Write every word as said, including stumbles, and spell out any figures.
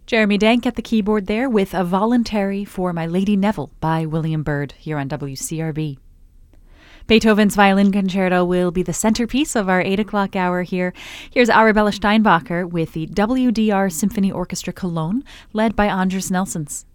Jeremy Dank at the keyboard there with A Voluntary for My Lady Neville by William Byrd here on W C R B. Beethoven's Violin Concerto will be the centerpiece of our eight o'clock hour here. Here's Arabella Steinbacher with the W D R Symphony Orchestra Cologne, led by Andris Nelsons.